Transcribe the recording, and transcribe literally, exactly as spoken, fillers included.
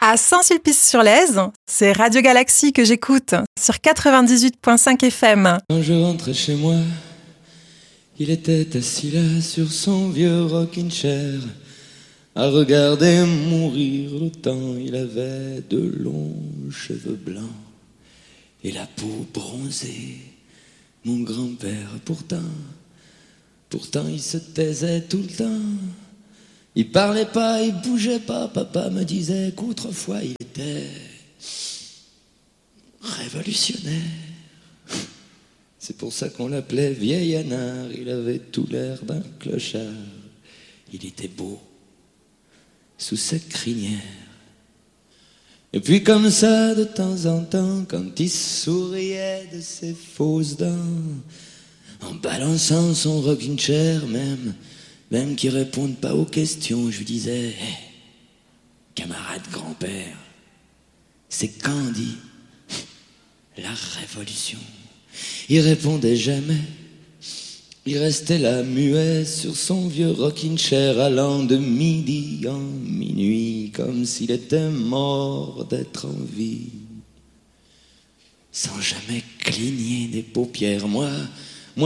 à Saint-Sulpice-sur-Lèze. C'est Radio Galaxie que j'écoute sur quatre-vingt-dix-huit virgule cinq F M. Quand je rentrais chez moi, il était assis là sur son vieux rocking chair, à regarder mourir le temps. Il avait de longs cheveux blancs et la peau bronzée. Mon grand-père, pourtant, pourtant il se taisait tout le temps. Il parlait pas, il bougeait pas. Papa me disait qu'autrefois il était révolutionnaire. C'est pour ça qu'on l'appelait vieil anard. Il avait tout l'air d'un clochard. Il était beau sous cette crinière. Et puis comme ça, de temps en temps, quand il souriait de ses fausses dents, en balançant son rocking chair, même, même qu'il réponde pas aux questions, je lui disais hey, « Camarade grand-père, c'est quand dit la révolution ?» Il répondait jamais. Il restait là muet sur son vieux rocking chair, allant de midi en minuit, comme s'il était mort d'être en vie, sans jamais cligner des paupières. Moi,